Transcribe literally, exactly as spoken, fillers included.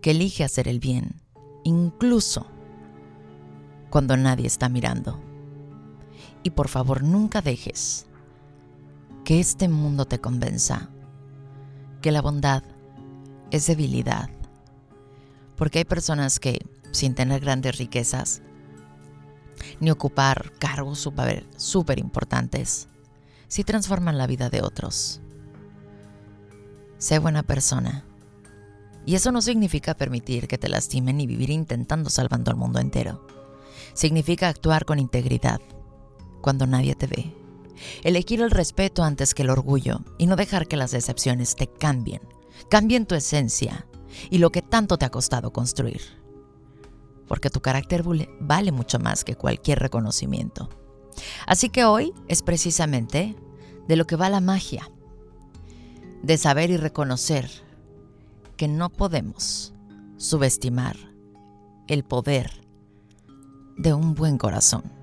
que elige hacer el bien, incluso cuando nadie está mirando. Y por favor, nunca dejes que este mundo te convenza que la bondad es debilidad. Porque hay personas que, sin tener grandes riquezas, ni ocupar cargos súper súper importantes, sí transforman la vida de otros. Sé buena persona. Y eso no significa permitir que te lastimen ni vivir intentando salvando al mundo entero. Significa actuar con integridad cuando nadie te ve. Elegir el respeto antes que el orgullo y no dejar que las decepciones te cambien. Cambien tu esencia y lo que tanto te ha costado construir. Porque tu carácter vale mucho más que cualquier reconocimiento. Así que hoy es precisamente de lo que va la magia. De saber y reconocer que no podemos subestimar el poder de un buen corazón.